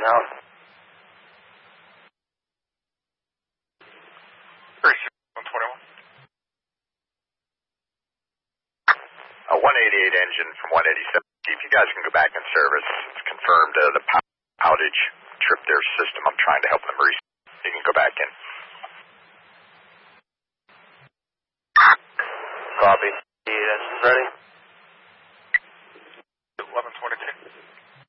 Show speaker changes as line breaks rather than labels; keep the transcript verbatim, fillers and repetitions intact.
out.
one twenty-one. A one eighty-eight engine from one eighty-seven. If you guys can go back in service, it's confirmed uh, the outage tripped their system. I'm trying to help them reset. You can go back in.
Copy. eighty-eight engines ready.